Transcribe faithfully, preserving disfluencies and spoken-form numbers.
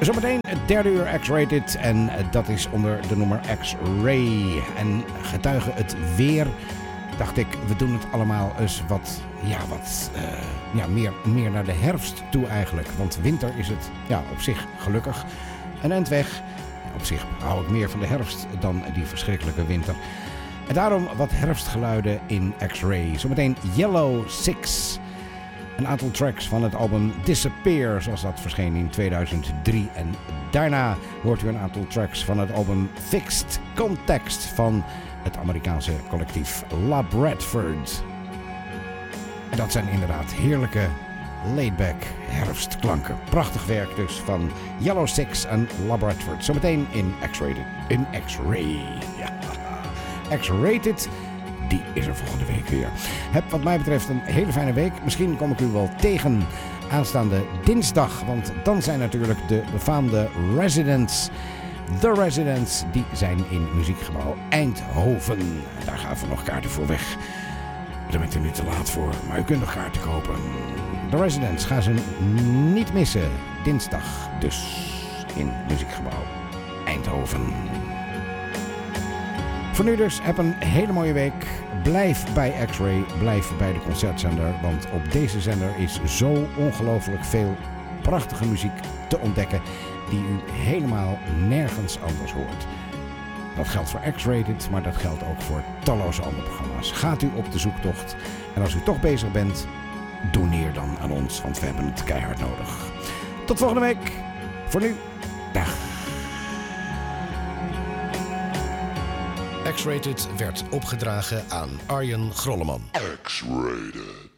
Zometeen het derde uur X-Rated en dat is onder de noemer X-Ray. En getuige het weer, dacht ik, we doen het allemaal eens wat, ja, wat uh, ja, meer, meer naar de herfst toe eigenlijk. Want winter is het ja, op zich gelukkig een eind weg. Op zich hou ik meer van de herfst dan die verschrikkelijke winter. En daarom wat herfstgeluiden in X-Ray. Zometeen Yellow Six. Een aantal tracks van het album Disappear, zoals dat verscheen in tweeduizend drie. En daarna hoort u een aantal tracks van het album Fixed Context van het Amerikaanse collectief La Bradford. En dat zijn inderdaad heerlijke laidback herfstklanken. Prachtig werk dus van Yellow Six en La Bradford. Zometeen in X-Rated. In X-Ray. Ja. X-Rated. Die is er volgende week weer. Heb wat mij betreft een hele fijne week. Misschien kom ik u wel tegen aanstaande dinsdag. Want dan zijn natuurlijk de befaamde Residents. The Residents, die zijn in Muziekgebouw Eindhoven. En daar gaan we nog kaarten voor weg. Daar bent u nu te laat voor, maar u kunt nog kaarten kopen. The Residents gaan ze niet missen. Dinsdag dus in Muziekgebouw Eindhoven. Voor nu dus, heb een hele mooie week. Blijf bij X-Ray, blijf bij de concertzender. Want op deze zender is zo ongelooflijk veel prachtige muziek te ontdekken die u helemaal nergens anders hoort. Dat geldt voor X-Rated, maar dat geldt ook voor talloze andere programma's. Gaat u op de zoektocht en als u toch bezig bent, doneer dan aan ons, want we hebben het keihard nodig. Tot volgende week. Voor nu, dag. X-Rated werd opgedragen aan Arjen Grolleman. X-Rated.